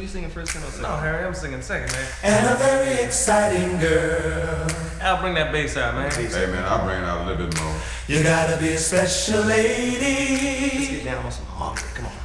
singing first and second? No, Harry, I'm singing second, man. And a very exciting girl. Al, bring that bass out, man. Hey man, I'll bring it out a little bit more. You gotta be a special Let's lady. get down on some harmony. Come on.